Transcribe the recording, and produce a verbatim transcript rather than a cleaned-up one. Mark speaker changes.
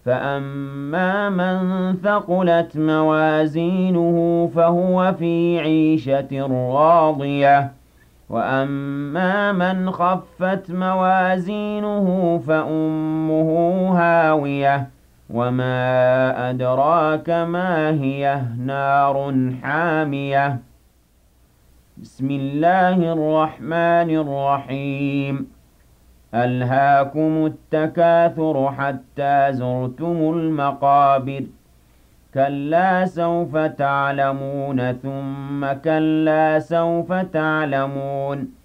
Speaker 1: فأما من ثقلت موازينه فهو في عيشة راضية وأما من خفت موازينه فأمه هاوية وما أدراك ما هي نار حامية بسم الله الرحمن الرحيم ألهاكم التكاثر حتى زرتم المقابر كلا سوف تعلمون ثم كلا سوف تعلمون